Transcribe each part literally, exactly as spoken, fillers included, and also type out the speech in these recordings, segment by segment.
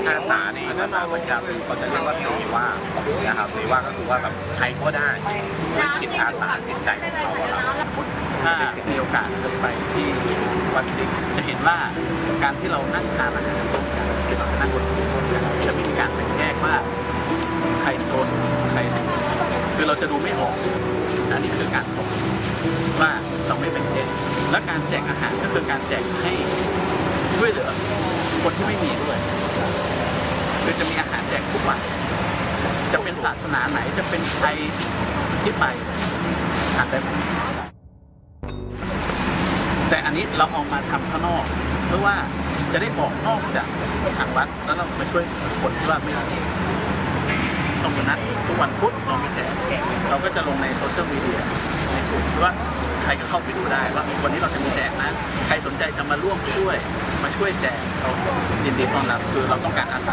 อาสาในภาษาประจำเขาจะเรียกว่าเสว่านะครับเสว่าก็คือว่าแบบใครก็ได้จิตอาสาจิตใจของเขาครับถ้ามีโอกาสจะไปที่วัดสิงห์จะเห็นว่าการที่เรานั่งทานอาหารร่วมกันเรานั่งบนโต๊ะร่วมกันจะมีการแบ่งแยกว่าใครจนใครคือเราจะดูไม่ออกอันนี้คือการสอนว่าเราไม่เป็นเด็กและการแจกอาหารก็คือการแจกให้ช่วยเหลือคนที่ไม่มีด้วยคือจะมีอาหารแจกทุกวันจะเป็นศาสนาไหนจะเป็นใครที่ไปทานได้หมดแต่อันนี้เราเอามาทำข้างนอกเพื่อว่าจะได้ออกนอกจากทางวัดแล้วเราไปช่วยคนที่ว่าไม่ได้ต้องนัดทุกวันพุธเรามีแจกเราก็จะลงในโซเชียลมีเดียในกลุ่มว่าใครก็เข้าไปดูได้ว่าวันนี้เราจะมีแจกนะใครสนใจจะมาร่วมช่วยมาช่วยแจกเรายินดีต้อนรับคือเราต้องการอาสา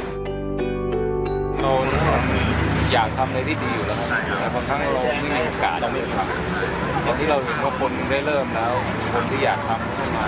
เราอยากทำอะไรที่ดีอยู่แล้วแต่บางครั้งเราไม่มีโอกาสเราไม่ทำตอนที่เราเห็นว่าคนได้เริ่มแล้วคนที่อยากทำเข้ามา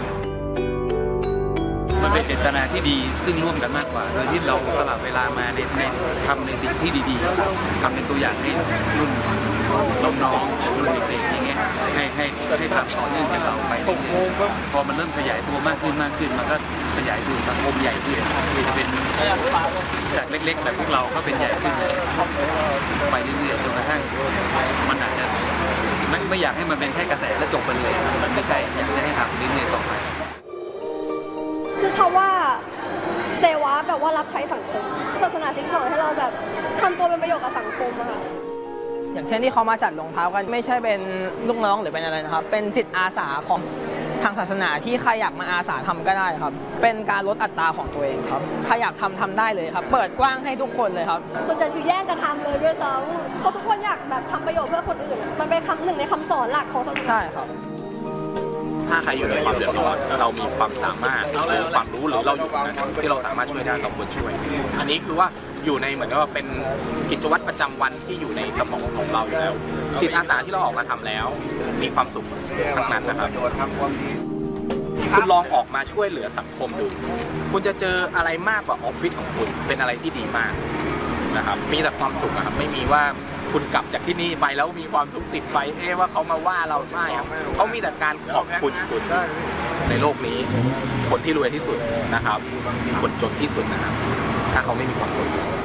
มันเป็นเจตนาที่ดีซึ่งร่วมกันมากกว่าโดยที่เราสละเวลามาในในทำในสิ่งที่ดีๆทำเป็นตัวอย่างให้รุ่นน้องๆรุ่นเด็กๆอย่างเงี้ยให้ให้ให้ทำต่อเนื่องจากเราไปพอมันเริ่มขยายตัวมากขึ้นมากขึ้นมันก็ขยายสู่สังคมใหญ่ขึ้นจะเป็นจากเล็กๆแบบพวกเราก็เป็นใหญ่ขึ้นไปเรื่อยๆจนกระทั่งมันอาจจะไม่ไม่อยากให้มันเป็นแค่กระแสแล้วจบไปเลยมันไม่ใช่อยากจะให้ทำเรื่อยๆต่อไปคือเขาว่าเซวะแบบว่ารับใช้สังคมศาสนาซิกสอนให้เราแบบทำตัวเป็นประโยชน์กับสังคมอะค่ะอย่างเช่นที่เขามาจัดรองเท้ากันไม่ใช่เป็นลูกน้องหรือเป็นอะไรนะครับเป็นจิตอาสาของทางศาสนาที่ใครอยากมาอาสาทำก็ได้ครับเป็นการลดอัตราของตัวเองครับใครอยากทำทำได้เลยครับเปิดกว้างให้ทุกคนเลยครับส่วนใหญ่คือแย่งกันทำเลยด้วยซ้ำเพราะทุกคนอยากแบบทำประโยชน์เพื่อคนอื่นมันเป็นคำหนึ่งในคำสอนหลักของศาสนาใช่ครับถ้าใครอยู่ในความเดือดร้อนเรามีความสามารถเรามีความรู้หรือเราอยู่นั้นที่เราสามารถช่วยได้เราควรช่วยอันนี้คือว่าอยู่ในเหมือนกับว่าเป็นกิจวัตรประจำวันที่อยู่ในสมองของเราอยู่แล้วจิตอาสาที่เราออกมาทำแล้วมีความสุขทั้งนั้นนะครับคุณลองออกมาช่วยเหลือสังคมดูคุณจะเจออะไรมากกว่าออฟฟิศของคุณเป็นอะไรที่ดีมากนะครับมีแต่ความสุขครับไม่มีว่าคุณกลับจากที่นี่ไปแล้วมีความทุกข์ติดไปเอ๊ะว่าเขามาว่าเราไม่ครับเขามีแต่การขอบคุณคุณในโลกนี้คนที่รวยที่สุดนะครับคนจนที่สุดนะครับถ้าเขาไม่มีความสุข